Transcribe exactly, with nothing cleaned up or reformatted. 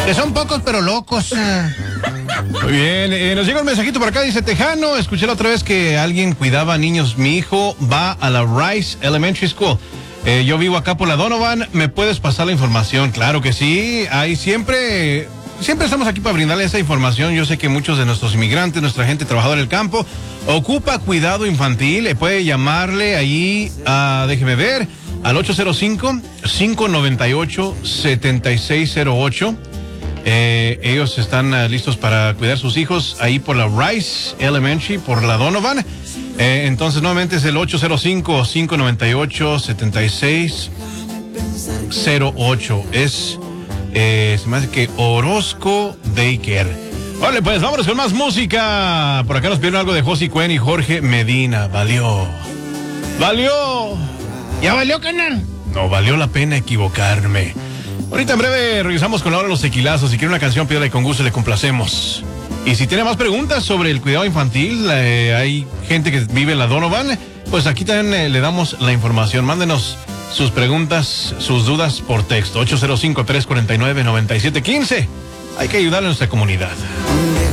Que son pocos pero locos. Muy bien, eh, nos llega un mensajito por acá, dice Tejano, escuché la otra vez que alguien cuidaba a niños, mi hijo va a la Rice Elementary School. Eh, yo vivo acá por la Donovan, ¿me puedes pasar la información? Claro que sí, ahí siempre, siempre estamos aquí para brindarle esa información. Yo sé que muchos de nuestros inmigrantes, nuestra gente trabajadora del campo, ocupa cuidado infantil, eh, puede llamarle ahí, a, déjeme ver, al ocho cero cinco, cinco nueve ocho, siete seis cero ocho. Eh, ellos están uh, listos para cuidar a sus hijos ahí por la Rice Elementary, por la Donovan. Eh, entonces, nuevamente es el ocho cero cinco, cinco nueve ocho, siete seis cero ocho. Es, eh, se me hace que Orozco Daycare. Vale, pues vámonos con más música. Por acá nos pidieron algo de Josie Cuen y Jorge Medina. Valió. Valió. ¿Ya valió, canal? No valió la pena equivocarme. Ahorita en breve revisamos con la hora de los tequilazos. Si quiere una canción, pídala y con gusto le complacemos. Y si tiene más preguntas sobre el cuidado infantil, eh, hay gente que vive en la Donovan, pues aquí también eh, le damos la información. Mándenos sus preguntas, sus dudas por texto. ocho cero cinco, tres cuatro nueve, nueve siete uno cinco. Hay que ayudar a nuestra comunidad.